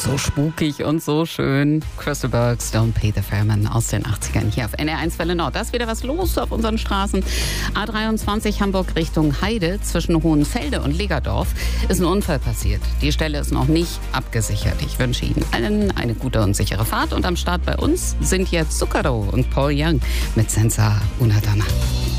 So spukig und so schön. Crystal Burks, Don't Pay the Fairman aus den 80ern hier auf NR1 Welle Nord. Da ist wieder was los auf unseren Straßen. A23 Hamburg Richtung Heide zwischen Hohenfelde und Legerdorf ist ein Unfall passiert. Die Stelle ist noch nicht abgesichert. Ich wünsche Ihnen allen eine gute und sichere Fahrt. Und am Start bei uns sind jetzt Zucchero und Paul Young mit Senza una Donna.